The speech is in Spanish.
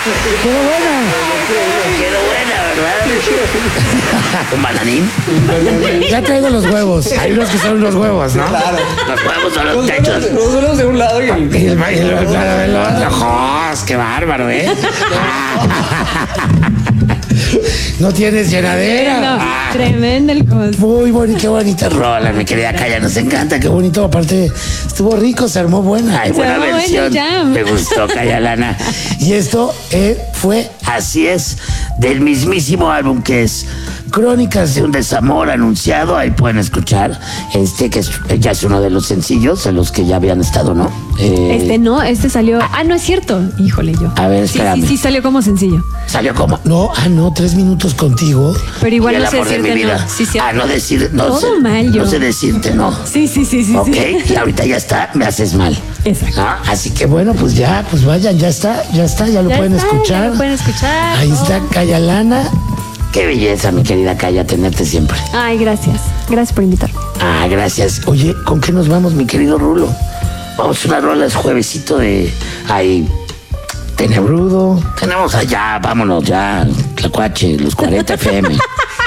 Quedó buena. Quedó buena, ¿verdad? ¿Un bananín? Ya traigo los huevos. Hay unos que son los huevos, ¿no? Claro. Los huevos son los techos. Los unos de un lado y el... Y el otro. ¡Jos! ¡Qué bárbaro, eh! No tienes llenadera. No, tremendo el cos. Muy bonito, qué bonita rola, mi querida Calla, nos encanta, qué bonito. Aparte, estuvo rico, se armó buena. Ay, buena armó versión. bueno el jam. Me gustó, Calla Lana. Y esto fue Así es, del mismísimo álbum que es Crónicas de un desamor anunciado. Ahí pueden escuchar que ya es uno de los sencillos, de los que ya habían estado, ¿no? Este salió. Ah, no es cierto. Híjole, yo. A ver, espérame. Sí, salió como sencillo. ¿Salió como? no, 3 minutos contigo. Pero igual Y el no sé amor de mi decirte vida. no. Sí, cierto. No decir, no Todo sé, mal, yo. no sé decirte, no. Sí. Ok, Sí. y ahorita ya está, me haces mal. Exacto. ¿No? Así que Bueno, pues ya, pues vayan, ya está, ya lo Ya pueden está, escuchar. ya lo pueden escuchar. Ahí está Calla Lana. qué belleza, mi querida Calla, tenerte siempre. Ay, gracias. Gracias por invitarme. Gracias. Oye, ¿con qué nos vamos, mi querido Rulo? Vamos a una rola, es juevesito de ahí. Tenebrudo. Tenemos allá, vámonos ya, Tlacuache, los 40 FM.